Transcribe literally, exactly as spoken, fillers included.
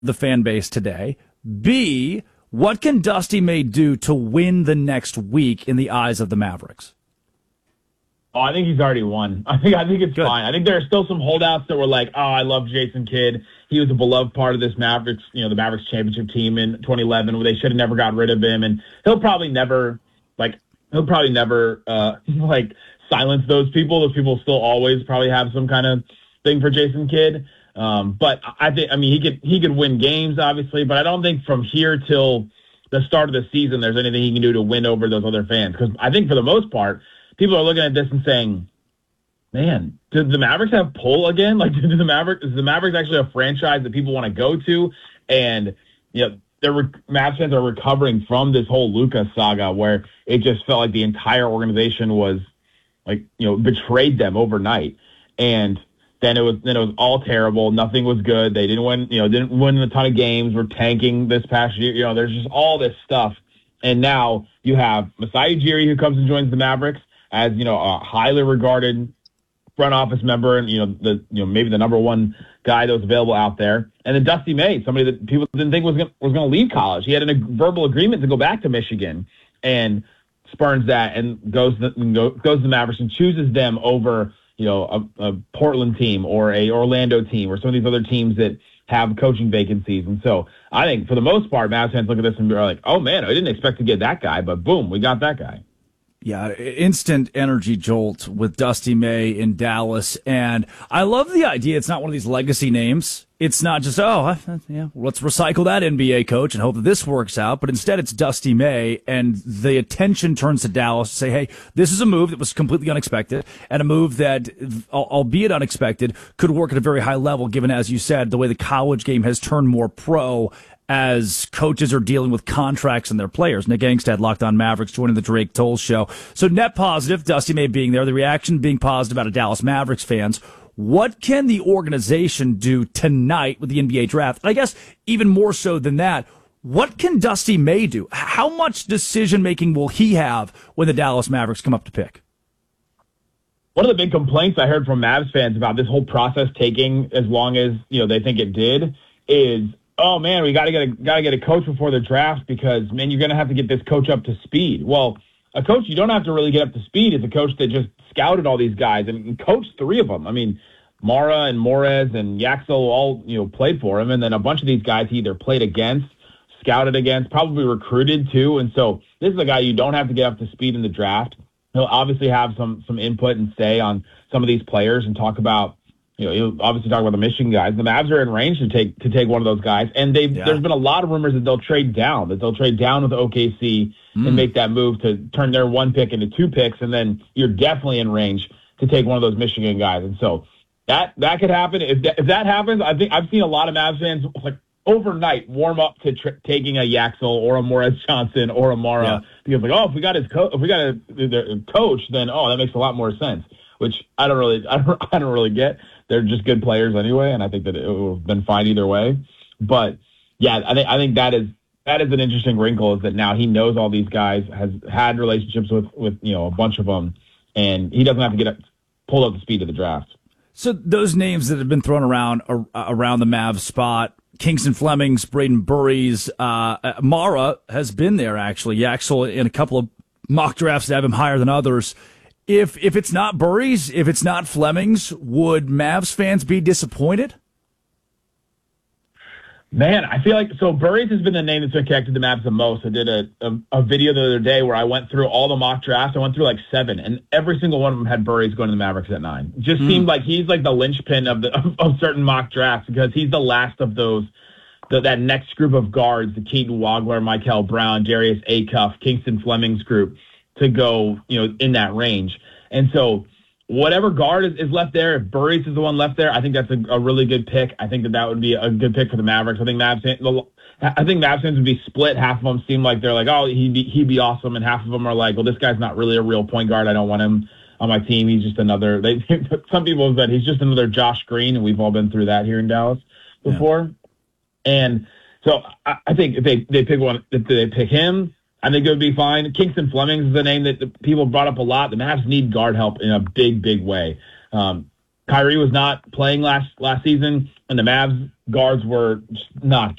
the fan base today? B, what can Dusty May do to win the next week in the eyes of the Mavericks? Oh, I think he's already won. I think I think it's Good. fine. I think there are still some holdouts that were like, oh, I love Jason Kidd. He was a beloved part of this Mavericks, you know, the Mavericks championship team in twenty eleven, where they should have never got rid of him. And he'll probably never, like, he'll probably never, uh, like, silence those people. Those people still always probably have some kind of thing for Jason Kidd. Um, but I think, I mean, he could he could win games, obviously, but I don't think from here till the start of the season there's anything he can do to win over those other fans. Because I think for the most part, people are looking at this and saying, man, did the Mavericks have pull again? Like, did the Mavericks, is the Mavericks actually a franchise that people want to go to? And, you know, they're, Mavs fans are recovering from this whole Luka saga where it just felt like the entire organization was, like, you know, betrayed them overnight. And then it was then it was all terrible. Nothing was good. They didn't win, you know, didn't win a ton of games. We're tanking this past year. You know, there's just all this stuff. And now you have Masai Ujiri, who comes and joins the Mavericks as, you know, a highly regarded front office member and, you know, the you know maybe the number one guy that was available out there. And then Dusty May, somebody that people didn't think was gonna, was going to leave college. He had a verbal agreement to go back to Michigan and spurns that and goes to, and go, goes to the Mavericks and chooses them over, you know, a, a Portland team or a Orlando team or some of these other teams that have coaching vacancies. And so I think for the most part, Mavs fans look at this and are like, oh man, I didn't expect to get that guy, but boom, we got that guy. Yeah, instant energy jolt with Dusty May in Dallas. And I love the idea. It's not one of these legacy names. It's not just, oh, yeah, let's recycle that N B A coach and hope that this works out. But instead, it's Dusty May, and the attention turns to Dallas to say, hey, this is a move that was completely unexpected, and a move that, albeit unexpected, could work at a very high level, given, as you said, the way the college game has turned more pro as coaches are dealing with contracts and their players. Nick Angstad, Locked On Mavericks, joining the Drake Toll Show. So net positive, Dusty May being there, the reaction being positive out of Dallas Mavericks fans. What can the organization do tonight with the N B A draft? I guess even more so than that, what can Dusty May do? How much decision-making will he have when the Dallas Mavericks come up to pick? One of the big complaints I heard from Mavs fans about this whole process taking as long as, you know, they think it did is, oh man, we got to get a got to get a coach before the draft because, man, you're going to have to get this coach up to speed. Well, a coach you don't have to really get up to speed is a coach that just scouted all these guys and coached three of them. I mean, Mara and Morez and Yaxel all, you know, played for him, and then a bunch of these guys he either played against, scouted against, probably recruited too. And so this is a guy you don't have to get up to speed in the draft. He'll obviously have some some input and say on some of these players and talk about, you know, he'll obviously talk about the Michigan guys. The Mavs are in range to take to take one of those guys, and they've yeah. there's been a lot of rumors that they'll trade down, that they'll trade down with O K C mm. and make that move to turn their one pick into two picks, and then you're definitely in range to take one of those Michigan guys. And so that that could happen. If that, if that happens, I think I've seen a lot of Mavs fans like overnight warm up to tr- taking a Yaxel or a Morez Johnson or a Mara yeah. because like, oh, if we got his co- if we got a, a coach, then oh, that makes a lot more sense. Which I don't really I don't, I don't really get. They're just good players anyway, and I think that it would have been fine either way. But yeah, I think I think that is that is an interesting wrinkle, is that now he knows all these guys, has had relationships with, with you know a bunch of them, and he doesn't have to get up, pulled up to speed of the draft. So those names that have been thrown around uh, around the Mavs spot, Kingston Flemings, Braden Burries, uh, Mara has been there actually. Yaxel in a couple of mock drafts that have him higher than others. If if it's not Burries, if it's not Flemings, would Mavs fans be disappointed? Man, I feel like, so Burries has been the name that's been connected to Mavs the most. I did a, a, a video the other day where I went through all the mock drafts. I went through like seven, and every single one of them had Burries going to the Mavericks at nine. It just mm. seemed like he's like the linchpin of the of, of certain mock drafts because he's the last of those, the, that next group of guards, the Keaton Wagler, Michael Brown, Darius Acuff, Kingston Flemings group, to go, you know, in that range. And so whatever guard is, is left there, if Burries is the one left there, I think that's a, a really good pick. I think that that would be a good pick for the Mavericks. I think Mavs, I think Mavs fans would be split. Half of them seem like they're like, oh, he'd be, he'd be awesome. And half of them are like, well, this guy's not really a real point guard. I don't want him on my team. He's just another, they, some people have said he's just another Josh Green. And we've all been through that here in Dallas before. Yeah. And so I, I think if they, they pick one, if they pick him, I think it would be fine. Kingston Flemings is a name that the people brought up a lot. The Mavs need guard help in a big, big way. Um, Kyrie was not playing last last season, and the Mavs guards were just not